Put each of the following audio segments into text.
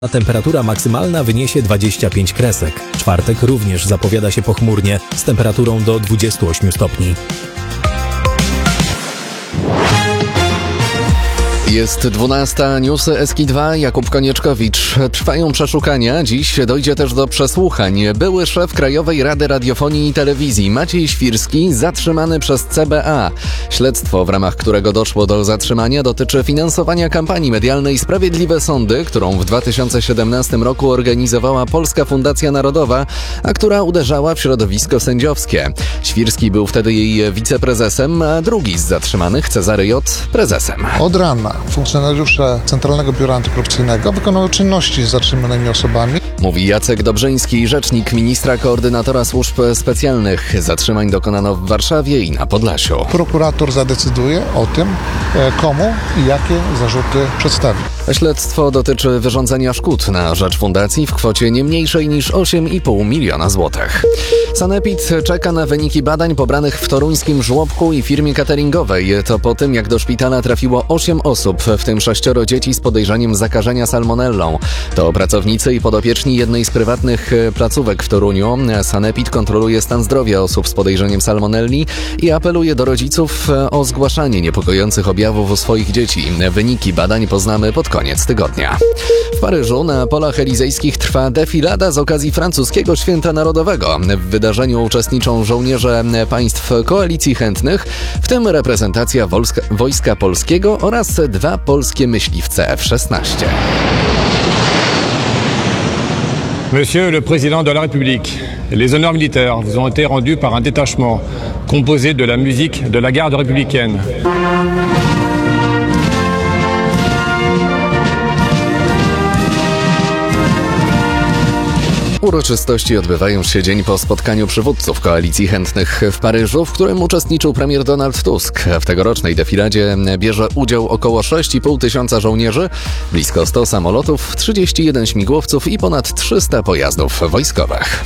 a temperatura maksymalna wyniesie 25 kresek. Czwartek również zapowiada się pochmurnie, z temperaturą do 28 stopni. Jest 12, newsy SK2, Jakub Konieczkowicz. Trwają przeszukania, dziś dojdzie też do przesłuchań. Były szef Krajowej Rady Radiofonii i Telewizji Maciej Świrski zatrzymany przez CBA. Śledztwo, w ramach którego doszło do zatrzymania, dotyczy finansowania kampanii medialnej Sprawiedliwe Sądy, którą w 2017 roku organizowała Polska Fundacja Narodowa, a która uderzała w środowisko sędziowskie. Świrski był wtedy jej wiceprezesem, a drugi z zatrzymanych, Cezary J., prezesem. Od rana funkcjonariusze Centralnego Biura Antykorupcyjnego wykonują czynności z zatrzymanymi osobami. Mówi Jacek Dobrzyński, rzecznik ministra koordynatora służb specjalnych. Zatrzymań dokonano w Warszawie i na Podlasiu. Prokurator zadecyduje o tym, komu i jakie zarzuty przedstawi. Śledztwo dotyczy wyrządzenia szkód na rzecz fundacji w kwocie nie mniejszej niż 8,5 miliona złotych. Sanepid czeka na wyniki badań pobranych w toruńskim żłobku i firmie cateringowej. To po tym, jak do szpitala trafiło 8 osób, w tym 6 dzieci z podejrzeniem zakażenia salmonellą. To pracownicy i podopieczni jednej z prywatnych placówek w Toruniu. Sanepid kontroluje stan zdrowia osób z podejrzeniem salmonelli i apeluje do rodziców o zgłaszanie niepokojących objawów u swoich dzieci. Wyniki badań poznamy pod koniec tygodnia. W Paryżu na polach elizejskich trwa defilada z okazji francuskiego Święta Narodowego. W wydarzeniu uczestniczą żołnierze państw koalicji chętnych, w tym reprezentacja Wojska Polskiego oraz 2 polskie myśliwce F-16. Monsieur le Président de la République, les honneurs militaires vous ont été rendus par un détachement composé de la musique de la garde républicaine. Uroczystości odbywają się dzień po spotkaniu przywódców koalicji chętnych w Paryżu, w którym uczestniczył premier Donald Tusk. W tegorocznej defiladzie bierze udział około 6,5 tysiąca żołnierzy, blisko 100 samolotów, 31 śmigłowców i ponad 300 pojazdów wojskowych.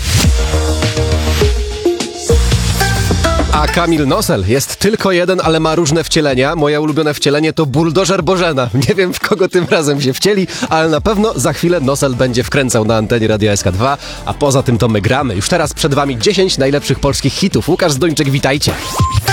A Kamil Nosel jest tylko jeden, ale ma różne wcielenia. Moje ulubione wcielenie to buldożer Bożena. Nie wiem, w kogo tym razem się wcieli, ale na pewno za chwilę Nosel będzie wkręcał na antenie Radia SK2, a poza tym to my gramy. Już teraz przed wami 10 najlepszych polskich hitów. Łukasz Zdończyk, witajcie.